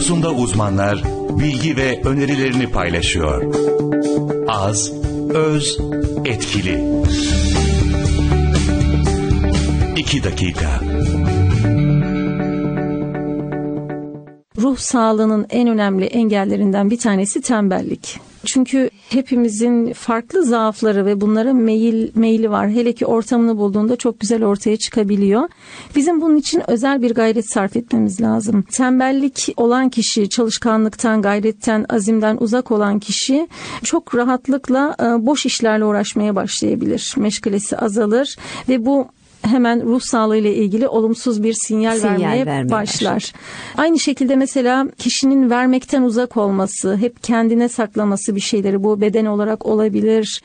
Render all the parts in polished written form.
konusunda uzmanlar bilgi ve önerilerini paylaşıyor. Az, öz, etkili. 2 dakika. Ruh sağlığının en önemli engellerinden bir tanesi tembellik. Çünkü hepimizin farklı zaafları ve bunlara meyili var. Hele ki ortamını bulduğunda çok güzel ortaya çıkabiliyor. Bizim bunun için özel bir gayret sarf etmemiz lazım. Tembellik olan kişi, çalışkanlıktan, gayretten, azimden uzak olan kişi çok rahatlıkla boş işlerle uğraşmaya başlayabilir. Meşgalesi azalır ve bu hemen ruh sağlığı ile ilgili olumsuz bir sinyal vermeye başlar. Aynı şekilde mesela kişinin vermekten uzak olması, hep kendine saklaması bir şeyleri, bu beden olarak olabilir,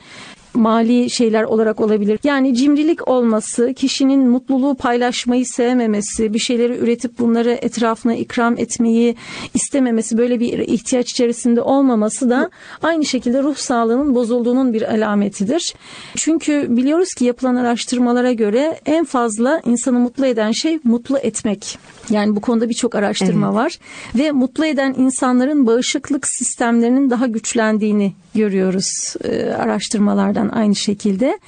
mali şeyler olarak olabilir. Yani cimrilik olması, kişinin mutluluğu paylaşmayı sevmemesi, bir şeyleri üretip bunları etrafına ikram etmeyi istememesi, böyle bir ihtiyaç içerisinde olmaması da aynı şekilde ruh sağlığının bozulduğunun bir alametidir. Çünkü biliyoruz ki yapılan araştırmalara göre en fazla insanı mutlu eden şey mutlu etmek. Yani bu konuda birçok araştırma var ve mutlu eden insanların bağışıklık sistemlerinin daha güçlendiğini görüyoruz araştırmalardan aynı şekilde.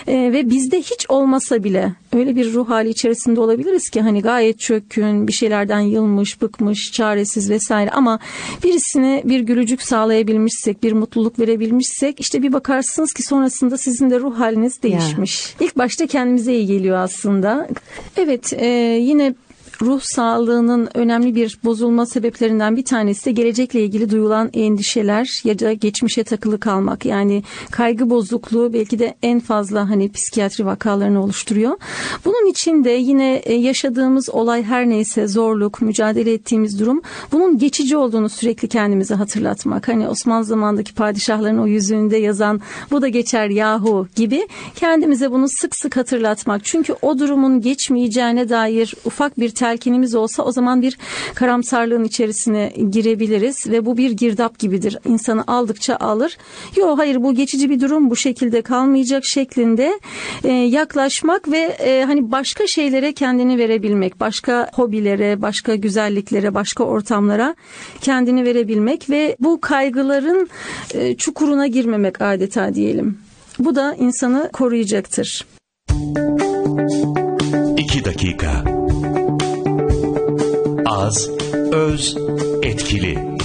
Ve bizde hiç olmasa bile öyle bir ruh hali içerisinde olabiliriz ki hani gayet çökkün, bir şeylerden yılmış, bıkmış, çaresiz vesaire, ama birisine bir gülücük sağlayabilmişsek, bir mutluluk verebilmişsek, işte bir bakarsınız ki sonrasında sizin de ruh haliniz değişmiş. İlk başta kendimize iyi geliyor aslında. Evet, yine ruh sağlığının önemli bir bozulma sebeplerinden bir tanesi de gelecekle ilgili duyulan endişeler ya da geçmişe takılı kalmak. Yani kaygı bozukluğu belki de en fazla hani psikiyatri vakalarını oluşturuyor. Bunun için de yine yaşadığımız olay her neyse, zorluk, mücadele ettiğimiz durum, bunun geçici olduğunu sürekli kendimize hatırlatmak. Hani Osmanlı zamanındaki padişahların o yüzüğünde yazan "bu da geçer yahu" gibi kendimize bunu sık sık hatırlatmak. Çünkü o durumun geçmeyeceğine dair ufak bir telkinimiz olsa o zaman bir karamsarlığın içerisine girebiliriz ve bu bir girdap gibidir. İnsanı aldıkça alır. Yok, hayır, bu geçici bir durum, bu şekilde kalmayacak şeklinde yaklaşmak ve hani başka şeylere kendini verebilmek, başka hobilere, başka güzelliklere, başka ortamlara kendini verebilmek ve bu kaygıların çukuruna girmemek adeta diyelim. Bu da insanı koruyacaktır. 2 dakika. Az, öz, etkili.